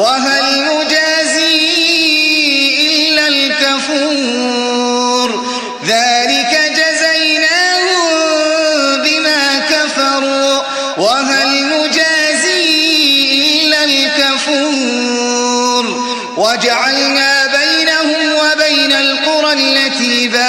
وهل نجازي إلا الكفور ذلك جزيناهم بما كفروا وهل نجازي إلا الكفور وجعلنا بينهم وبين القرى التي